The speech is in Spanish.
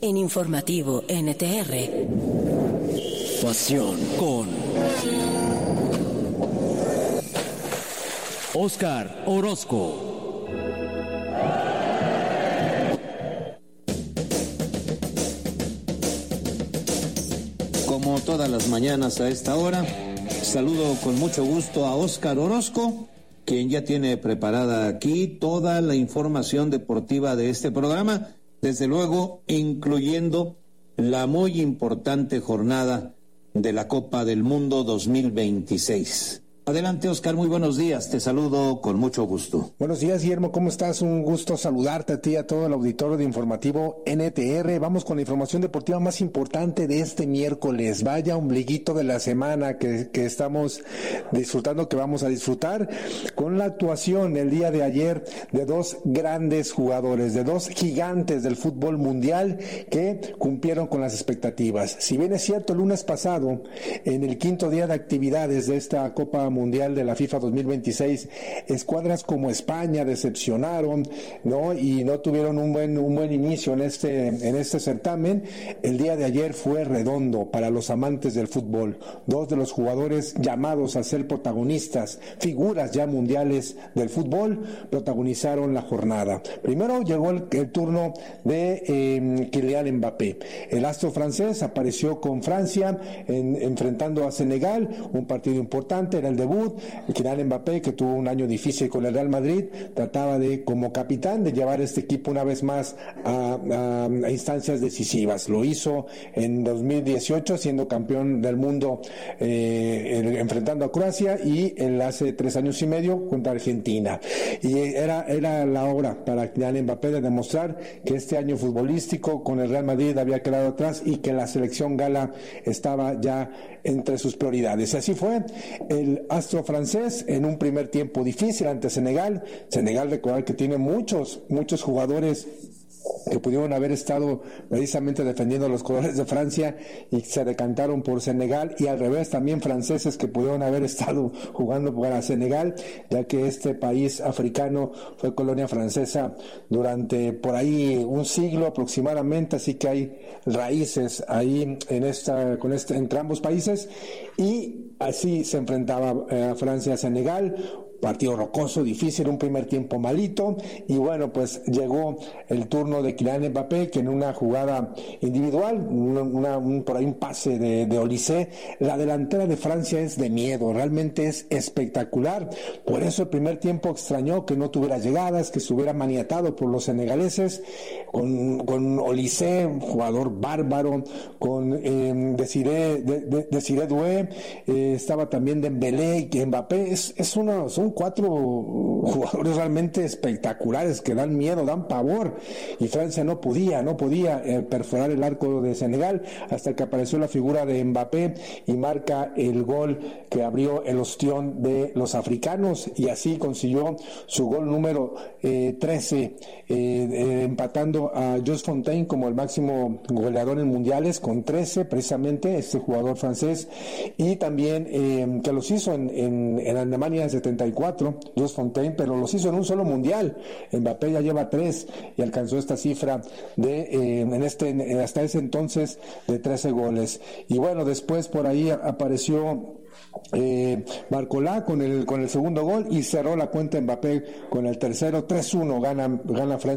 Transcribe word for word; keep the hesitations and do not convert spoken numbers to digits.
en Informativo N T R. Pasión con Óscar Orozco. Como todas las mañanas a esta hora, saludo con mucho gusto a Óscar Orozco, quien ya tiene preparada aquí toda la información deportiva de este programa, desde luego incluyendo la muy importante jornada de la Copa del Mundo dos mil veintiséis. Adelante, Óscar, muy buenos días, te saludo con mucho gusto. Buenos días, Guillermo, ¿cómo estás? Un gusto saludarte a ti y a todo el auditorio de Informativo N T R. Vamos con la información deportiva más importante de este miércoles. Vaya ombliguito de la semana que, que estamos disfrutando, que vamos a disfrutar, con la actuación el día de ayer de dos grandes jugadores, de dos gigantes del fútbol mundial que cumplieron con las expectativas. Si bien es cierto, el lunes pasado, en el quinto día de actividades de esta Copa Mundial de la FIFA dos mil veintiséis, escuadras como España decepcionaron, ¿no? Y no tuvieron un buen un buen inicio en este en este certamen. El día de ayer fue redondo para los amantes del fútbol. Dos de los jugadores llamados a ser protagonistas, figuras ya mundiales del fútbol, protagonizaron la jornada. Primero llegó el, el turno de eh, Kylian Mbappé. El astro francés apareció con Francia en, enfrentando a Senegal, un partido importante, era el debut. Kylian Mbappé, que tuvo un año difícil con el Real Madrid, trataba de, como capitán, de llevar este equipo una vez más a, a, a instancias decisivas. Lo hizo en dos mil dieciocho, siendo campeón del mundo, eh, enfrentando a Croacia, y en hace tres años y medio contra Argentina. Y era, era la hora para Kylian Mbappé de demostrar que este año futbolístico con el Real Madrid había quedado atrás y que la selección gala estaba ya entre sus prioridades. Así fue. El astro francés, en un primer tiempo difícil ante Senegal. Senegal, recordar que tiene muchos, muchos jugadores que pudieron haber estado precisamente defendiendo a los colores de Francia y se decantaron por Senegal, y al revés también franceses que pudieron haber estado jugando para Senegal, ya que este país africano fue colonia francesa durante por ahí un siglo aproximadamente, así que hay raíces ahí en esta con este entre ambos países, y así se enfrentaba eh, Francia a Senegal. Partido rocoso, difícil, un primer tiempo malito, y bueno, pues llegó el turno de Kylian Mbappé, que en una jugada individual, una, una, un, por ahí un pase de, de Olise, la delantera de Francia es de miedo, realmente es espectacular. Por eso el primer tiempo extrañó que no tuviera llegadas, que estuviera maniatado por los senegaleses, con, con Olise, un jugador bárbaro, con eh, Desiré, de, de, Desiré Doué, eh, estaba también Dembélé y Mbappé. Es, es una, son cuatro jugadores realmente espectaculares que dan miedo, dan pavor, y Francia no podía, no podía eh, perforar el arco de Senegal hasta que apareció la figura de Mbappé y marca el gol que abrió el ostión de los africanos, y así consiguió su gol número eh, trece, eh, eh, empatando a Jules Fontaine como el máximo goleador en mundiales con trece, precisamente este jugador francés, y también eh, que los hizo en, en, en Alemania en setenta y cuatro, Jules Fontaine, pero los hizo en un solo mundial. Mbappé ya lleva tres y alcanzó esta cifra de eh, en este hasta ese entonces de trece goles. Y bueno, después por ahí apareció eh, Barcolá con el con el segundo gol y cerró la cuenta Mbappé con el tercero. Tres uno gana gana Francia